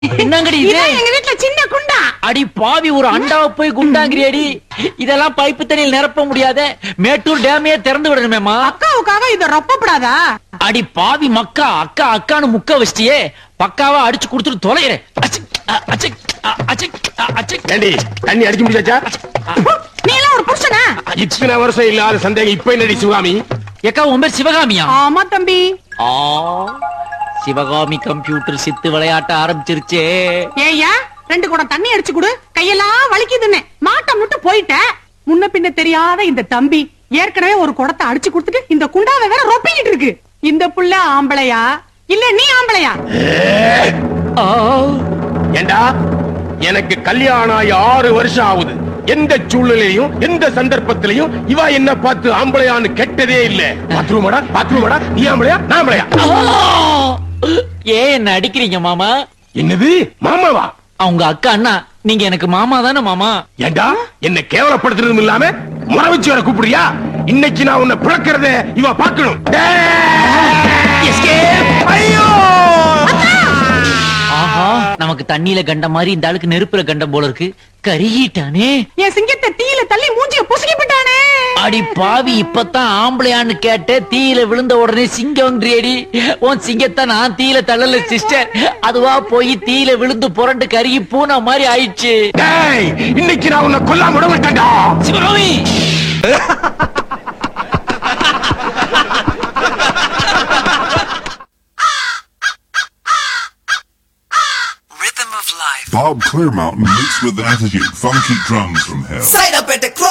என்னங்கடி இது? எங்க வீட்டுல சின்ன குண்டா. அடி பாவி, ஒரு அண்டாவை போய் குண்டாங்கிறியடி. இதெல்லாம் பைப்பு தண்ணியில் நிரப்ப முடியாத. மேட்டூர் டேமையே திறந்து விடணுமேமா. அக்காவுக்காக இத ரொப்பப்படாதா? அடி பாவி மக்கா, அக்கா அக்கான்னு முக்க வச்சிட்டியே. பக்காவா அடிச்சு கொடுத்துட்டு தொலைகிறேன். தண்ணி அடிச்சு முடிச்சாச்சா? நீ எல்லாம் ஒரு புருஷனா? இத்தனை வருஷம் இல்லாத சந்தேகம் இப்ப என்னடி சிவகாமி? ஏக்கா உன் பேர் சிவகாமியா? ஆமா தம்பி. சிவகாமி கம்ப்யூட்டர் சித்து விளையாட்ட ஆரம்பிச்சிருச்சே. ஏய்யா, 2 குடம் தண்ணி அடிச்சு கொடு, கையெல்லாம் வலிக்குதுன்னு மாட்டம் விட்டு போயிட்ட. முன்ன பின்ன தெரியாத இந்த தம்பி ஏற்கனவே ஒரு குடத்தை அடிச்சு கொடுத்துட்டு இந்த குண்டாவை வேற ரொப்பிக்கிட்டு இருக்கு. இந்த புள்ள ஆம்பளையா இல்ல நீ ஆம்பளையா? ஏண்டா, எனக்கு கல்யாணம் ஆகி 6 வருஷம் ஆகுது. எந்த சூழ்நிலையும் எந்த சந்தர்ப்பத்திலையும் இவ என்ன பார்த்து ஆம்பளையான்னு கெட்டதே இல்ல. பாத்ரூமடா, நீ ஆம்பளையா நான் ஆம்பளையா? ஏன் என்ன அடிக்கிறீங்க மாமா? என்னது மாமாவா? அவங்க அக்கா அண்ணா, நீங்க எனக்கு மாமா தானே மாமா? ஏண்டா, என்ன கேவலப்படுத்துறதும் இல்லாம முறை வச்சு வர கூப்பிடுறியா? இன்னைக்கு நான் உன்னை பிறக்கிறத இவ பார்க்கணும். ஐயோ! ஆஹா, நமக்கு தண்ணியில கண்ட மாதிரி இந்த ஆளுக்கு நெருப்புல கண்டம் போல இருக்கு. கருகிட்டானே. என் சிங்கத்தை தீயில தள்ளி மூஞ்சிய பொசுக்கி விட்டானே. அடி பாவி, இப்பதான் ஆம்பளையான்னு கேட்ட. தீயில விழுந்த உடனே சிங்கம்ன்றேடி. உன் சிங்கத்தை நான் தீயில தள்ளல சிஸ்டர். அதுவா போய் தீயில விழுந்து புரண்டு கருகி பூனா மாதிரி ஆயிடுச்சு. இன்னைக்கு நான் உன்னை கொல்லாம விட மாட்டேன்டா Sivakami. Bob Clearmountain mixed with attitude, funky drums from hell. Sign up at the